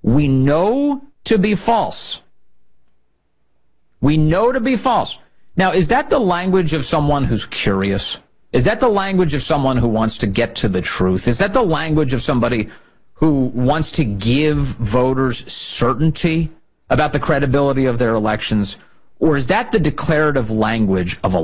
we know to be false. We know to be false. Now, is that the language of someone who's curious? Is that the language of someone who wants to get to the truth? Is that the language of somebody who wants to give voters certainty about the credibility of their elections? Or is that the declarative language of a